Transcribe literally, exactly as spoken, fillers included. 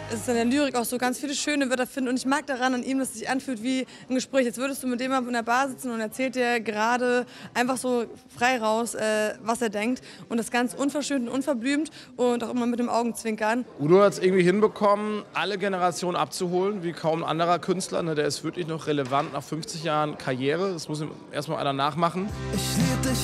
es in der Lyrik auch so ganz viele schöne Wörter finden. Und ich mag daran an ihm, dass es sich anfühlt wie ein Gespräch. Jetzt würdest du mit dem in der Bar sitzen und erzählt dir gerade einfach so frei raus, äh, was er denkt. Und das ganz unverschönt und unverblümt und auch immer mit dem Augenzwinkern. Udo hat es irgendwie hinbekommen, alle Generationen abzuholen, wie kaum ein anderer Künstler. Der ist wirklich noch relevant nach fünfzig Jahren Karriere. Das muss ihm erstmal einer nachmachen. Ich lieb dich.